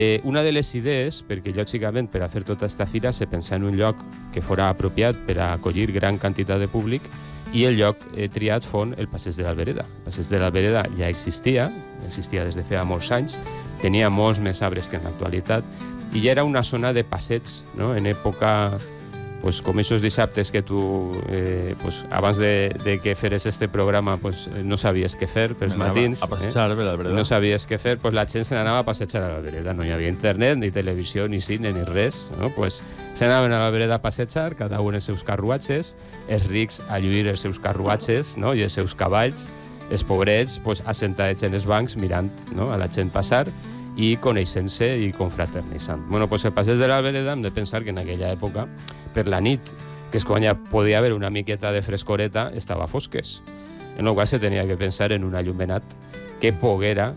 Una de les idees, perquè lògicament per a fer tota aquesta fira se pensa en un lloc que fora apropiat per a acollir gran quantitat de públic, i el lloc triat fon el Passeig de l'Albereda. El Passeig de l'Albereda ja existia des de feia molts anys, tenia molts més arbres que en l'actualitat, i ja era una zona de passeig, no? En època, pues, com aquests dissabtes que tu, pues, abans de que feres este programa, pues, no sabies què fer pels matins. A passejar per l'Albereda. No sabies què fer, pues, la gent se n'anava a passejar a l'Albereda. No hi havia internet, ni televisió, ni cine, ni res. No? Pues, se n'anaven a l'Albereda a passejar, cada un els seus carruatges, els rics a lluir els seus carruatges, no? I els seus cavalls, els pobrets pues, assentats en els bancs mirant, no? A la gent passar i coneixent-se i confraternitzant. Bueno, pues el Passeig de l'Albereda hem de pensar que en aquella època, per la nit, que és quan ja podia haver una miqueta de frescoreta, estava fosques. En el qual se tenia que pensar en un allumenat que poguera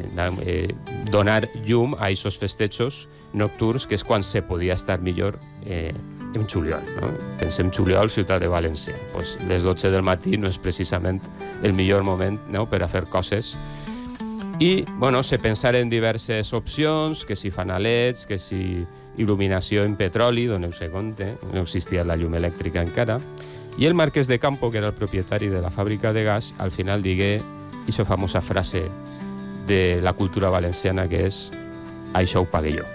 donar llum a aquests festejos nocturns, que és quan se podia estar millor en juliol. No? Pensem juliol, ciutat de València. Pues les 12 del matí no és precisament el millor moment, no? Per a fer coses. I, bueno, se pensaren diverses opcions, que si fanalets, que si il·luminació en petroli, doneu-se compte, no existia la llum elèctrica encara, i el Marquès de Campo, que era el propietari de la fàbrica de gas, al final digué aquesta famosa frase de la cultura valenciana, que és «això ho pagué jo»,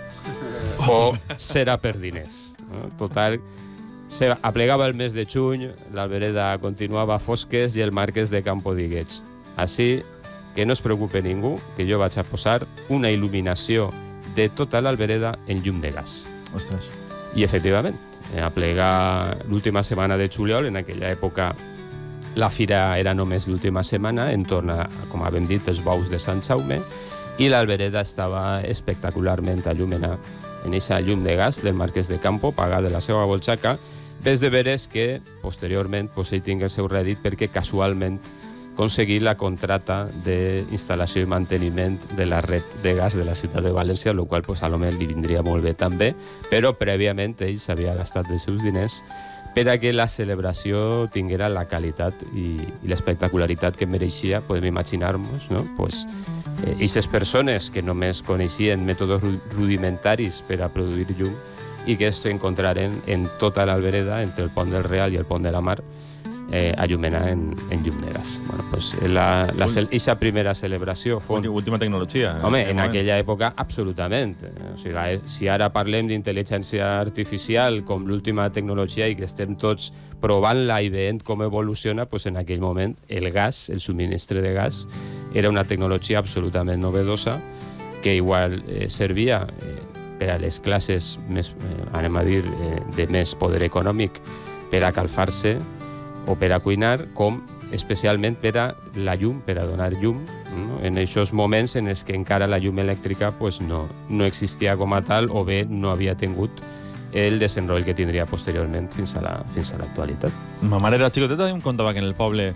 o «serà per diners». No? Total, se aplegava el mes de juny, l'Albereda continuava a fosques i el Marquès de Campo digué «així que no es preocupe ningú, que jo vaig a posar una il·luminació de tota l'Albereda en llum de gas». Ostres. I, efectivament, a plegar l'última setmana de juliol, en aquella època la fira era només l'última setmana, en torn a, com havem dit, els bous de Sant Jaume, i l'Albereda estava espectacularment il·luminada en aquesta llum de gas del Marquès de Campo, pagada de la seva butxaca. Ves de veres que, posteriorment, ell tingui el seu rèdit perquè casualment aconseguir la contrata d'instal·lació i manteniment de la red de gas de la ciutat de València, el qual pues, a lo millor li vindria molt bé també, però prèviament ell s'havia gastat els seus diners per a que la celebració tinguera la qualitat i l'espectacularitat que mereixia, podem imaginar-nos, no? Pues, aquestes persones que només coneixien mètodes rudimentaris per a produir llum i que s'encontraren en tota l'Albereda, entre el Pont del Real i el Pont de la Mar, allumenar en llum de gas. Bueno, pues aquesta primera celebració fou... Última tecnologia. Home, en aquella època, absolutament. O sigui, si ara parlem d'intel·ligència artificial com l'última tecnologia i que estem tots provant-la i veient com evoluciona, pues en aquell moment el gas, el subministre de gas, era una tecnologia absolutament novedosa que igual servia per a les classes més, anem a dir, de més poder econòmic per a calfar-se o per a cuinar, com especialment per a la llum, per a donar llum, no? En aquests moments en els que encara la llum elèctrica pues, no existia com a tal o bé no havia tingut el desenroll que tindria posteriorment fins a l'actualitat. Ma mare era xicoteta i em contava que en el poble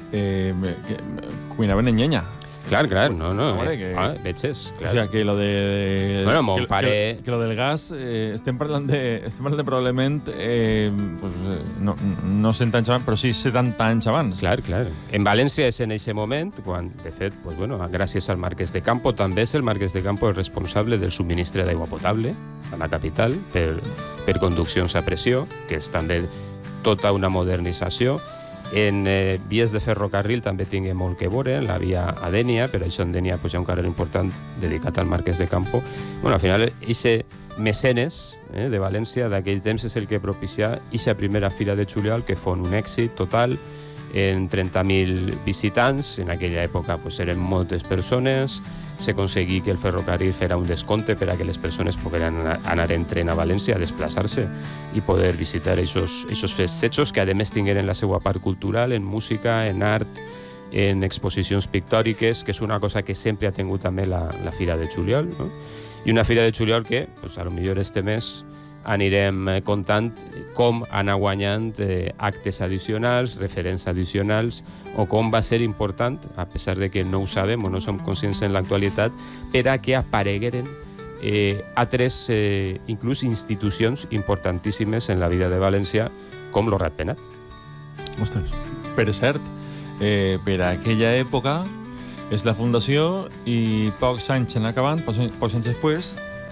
cuinaven en llenya. Clar, no. Veges, clar. O sea, que lo de... Bueno, mon pare... Que lo del gas, estem parlant de probablement, pues, no 100 anys abans, però sí 70 anys abans. Clar. En València és en aquest moment, quan, de fet, pues, bueno, gràcies al Marquès de Campo, també és el Marquès de Campo el responsable del subministre d'aigua potable a la capital per conduccions a pressió, que és també tota una modernització. En vies de ferrocarril també tingué molt que veure, la via a Dénia, per això en Dénia pues, hi ha un carrer important dedicat al Marquès de Campo. Bueno, al final, aquest mecenes de València d'aquell temps és el que propicia aquesta primera fira de juliol, que fon un èxit total, en 30.000 visitants. En aquella època pues, eren moltes persones. S'aconseguí que el ferrocarril fera un descompte per a que les persones pogueren anar en tren a València, a desplaçar-se i poder visitar aquests festejos que a més tingueren la seva part cultural en música, en art, en exposicions pictòriques, que és una cosa que sempre ha tingut també la Fira de Juliol, no? I una Fira de Juliol que, pues, a lo millor este mes anirem contant com anar guanyant actes addicionals, referents addicionals, o com va ser important, a pesar de que no ho sabem o no som conscients en l'actualitat, per a que aparegueren altres, inclús institucions importantíssimes en la vida de València, com lo Ratpenat. Ostres. Per cert, per aquella època és la fundació i pocs anys en acabant, pocs anys després,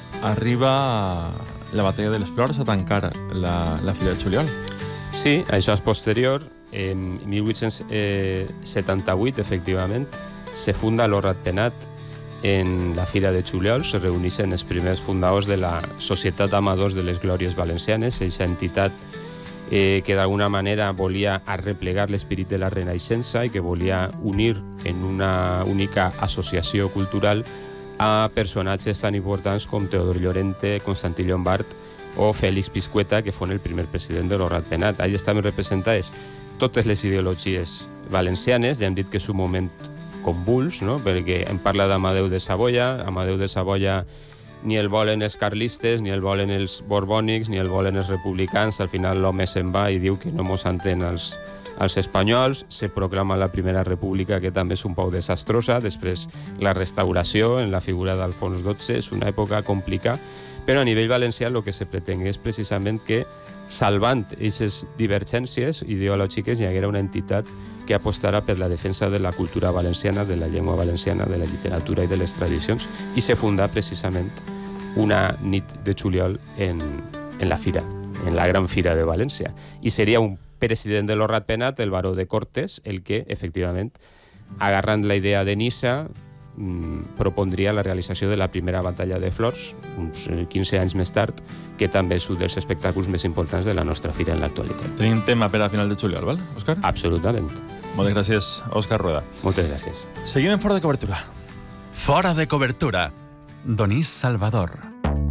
arriba la batalla de les Flors a tancar la Fira de Juliol. Sí, això és posterior. En 1878, efectivament, se funda el Ratpenat en la Fira de Juliol. Se reuneixen els primers fundadors de la Societat d'Amadors de les Glòries Valencianes, aquesta entitat que d'alguna manera volia arreplegar l'esperit de la Renaixença i que volia unir en una única associació cultural a personatges tan importants com Teodor Llorente, Constantí Llombart o Félix Piscueta, que fon el primer president de l'Ratpenat. Allà estaven representades totes les ideologies valencianes. Ja hem dit que és un moment convuls, no? Perquè em parla d'Amadeu de Savoia. Amadeu de Savoia ni el volen els carlistes, ni el volen els borbònics, ni el volen els republicans. Al final l'home se'n va i diu que no mos entén els espanyols. Se proclama la Primera República, que també és un poc desastrosa. Després la restauració en la figura d'Alfons XII. És una època complicada, però a nivell valencià el que se pretén és precisament que, salvant aquestes divergències ideològiques, hi haguera una entitat que apostarà per la defensa de la cultura valenciana, de la llengua valenciana, de la literatura i de les tradicions, i se funda precisament una nit de juliol en la fira, en la Gran Fira de València. I seria un president de l'Ratpenat, el baró de Cortes, el que, efectivament, agarrant la idea de Niça, propondria la realització de la primera batalla de Flors, uns 15 anys més tard, que també és un dels espectacles més importants de la nostra fira en l'actualitat. Tenim tema per a final de juliol, val, Òscar? Absolutament. Moltes gràcies, Òscar Rueda. Moltes gràcies. Seguim en Fora de Cobertura. Fora de Cobertura. Donís Salvador.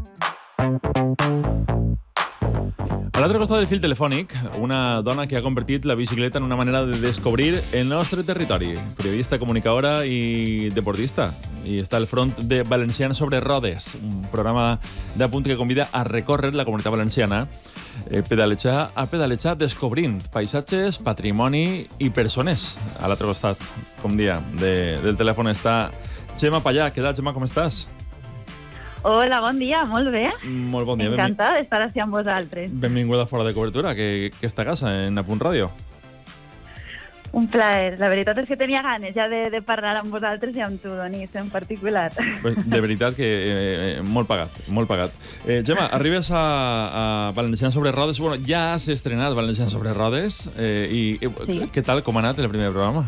A l'altre costat del fil telefònic, una dona que ha convertit la bicicleta en una manera de descobrir el nostre territori. Periodista, comunicadora i deportista. I està al front de Valencians sobre Rodes, un programa d'apunt que convida a recórrer la comunitat valenciana, pedalejar descobrint paisatges, patrimoni i persones. A l'altre costat, com dia, del telèfon està Gemma Pallà. Què tal, Gemma, com estàs? Hola, bon dia, molt bé. Molt bon dia. Encantada d'estar així amb vosaltres. Benvinguda a Fora de Cobertura, que està a casa, en Apunt Ràdio. Un plaer. La veritat és que tenia ganes ja de parlar amb vosaltres i amb tu, Donís, en particular. Pues de veritat que molt pagat, molt pagat. Gemma, arribes a Valencians sobre Rodes. Bueno, ja has estrenat Valencians sobre Rodes. Sí. Què tal, com ha anat el primer programa?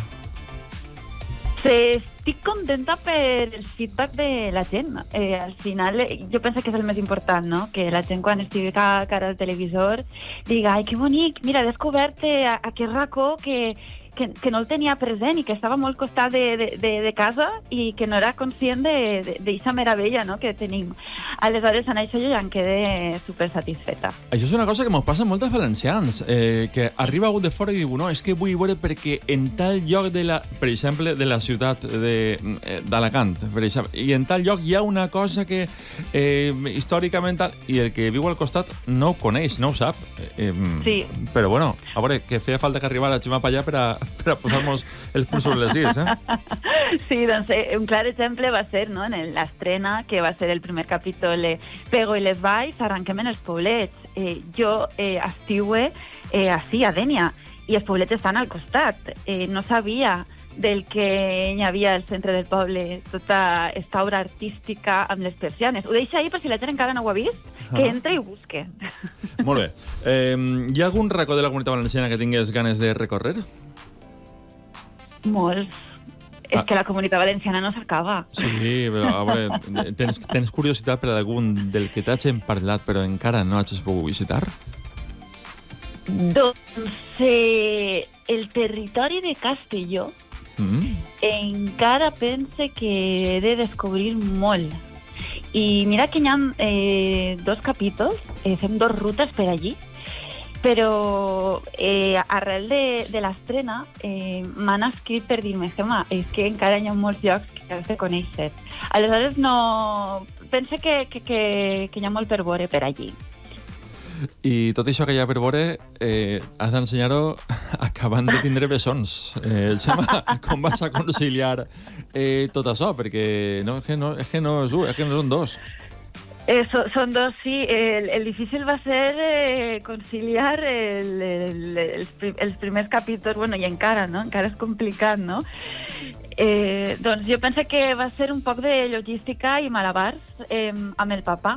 Estic contenta per el feedback de la gent. Al final, jo penso que és el més important, no? Que la gent, quan estigui cara al televisor, diga, ai, que bonic, mira, he descobert aquest racó que no el tenia present i que estava molt al costat de casa i que no era conscient d'aquesta meravella, no?, que tenim. Aleshores, en això jo ja em quedé supersatisfeta. Això és una cosa que mos passa a moltes valencians, que arriba algú de fora i diu, no, és que vull veure perquè en tal lloc, per exemple, de la ciutat d'Alacant, per exemple, i en tal lloc hi ha una cosa que històricament tal, i el que viu al costat no ho coneix, no ho sap. Sí. Però bueno, a veure, que feia falta que arribara Gemma Pallà per a posar-nos el punt sobre les is, Sí, doncs un clar exemple va ser, no?, en l'estrena, que va ser el primer capítol Pego i les Valls, arrenquem en els poblets. Jo estiue així, a Dénia, i els poblets estan al costat. No sabia del que hi havia al centre del poble, tota aquesta obra artística amb les persianes. Ho deixo ahir per si la gent encara no ho ha vist, que entre i ho busque. Molt bé. Hi ha algun racó de la comunitat valenciana que tingués ganes de recórrer? Molts. És que la comunitat valenciana no s'acaba. Sí, però a veure, tens curiositat per algun del que t'hagin parlat però encara no hagis pogut visitar? Doncs el territori de Castelló encara pense que he de descobrir molt. I mira que hi ha 2 capítols, fem 2 rutes per allí, però arrel de l'estrena m'han escrit per dir-me, Gemma, és que encara hi ha molts llocs que has de conèixer. Aleshores, no... Penso que hi ha molt per veure per allí. I tot això que hi ha per veure, has d'ensenyar-ho acabant de tindre bessons. Gemma, com vas a conciliar tot això? Perquè és que no és un, és que no són 2. Són 2, sí. El difícil va ser conciliar els primers capítols, bueno, i encara, no? Encara és complicat, no? Doncs jo penso que va ser un poc de logística i malabars amb el papa,